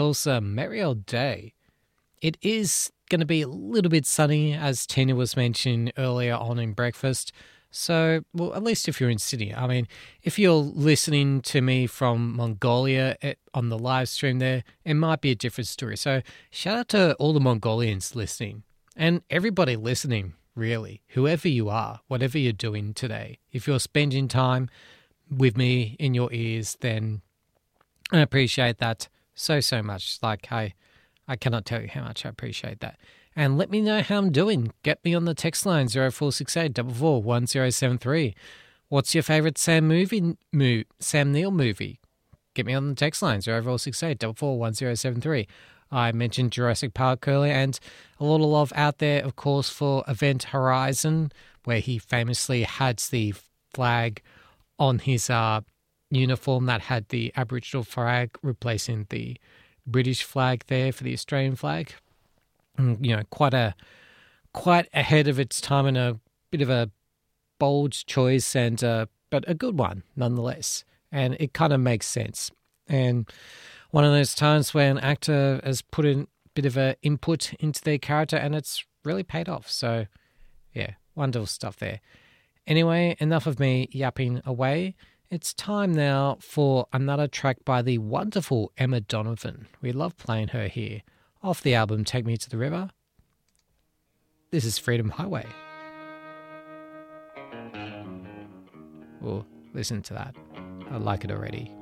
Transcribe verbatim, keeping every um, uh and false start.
Also, merry old day. It is going to be a little bit sunny, as Tina was mentioning earlier on in breakfast. So, well, at least if you're in Sydney. I mean, if you're listening to me from Mongolia eh, on the live stream there, it might be a different story. So, shout out to all the Mongolians listening and everybody listening, really, whoever you are, whatever you're doing today. If you're spending time with me in your ears, then I appreciate that so, so much. Like, I, I cannot tell you how much I appreciate that. And let me know how I'm doing. Get me on the text line zero four six eight, four four one zero seven three. What's your favourite Sam movie, mo- Sam Neill movie? Get me on the text line zero four six eight, four four one zero seven three. I mentioned Jurassic Park earlier, and a lot of love out there, of course, for Event Horizon, where he famously had the flag on his uh, uniform that had the Aboriginal flag replacing the British flag there for the Australian flag. You know, quite a quite ahead of its time and a bit of a bold choice, and uh, but a good one nonetheless. And it kind of makes sense. And one of those times where an actor has put in a bit of a input into their character, and it's really paid off. So, yeah, wonderful stuff there. Anyway, enough of me yapping away. It's time now for another track by the wonderful Emma Donovan. We love playing her here. Off the album Take Me to the River, this is Freedom Highway. Oh, listen to that. I like it already.